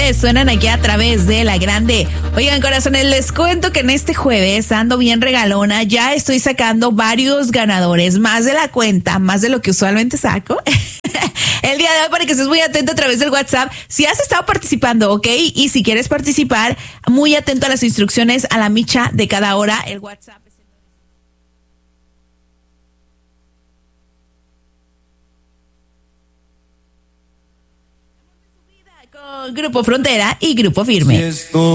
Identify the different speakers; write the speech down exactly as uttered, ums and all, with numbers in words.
Speaker 1: jueves suenan aquí a través de La Grande. Oigan, corazones, les cuento que en este jueves ando bien regalona. Ya estoy sacando varios ganadores, más de la cuenta, más de lo que usualmente saco. El día de hoy, para que estés muy atento a través del WhatsApp. Si has estado participando, ¿ok? Y si quieres participar, muy atento a las instrucciones a la micha de cada hora. El WhatsApp es el... con Grupo Frontera y Grupo Firme.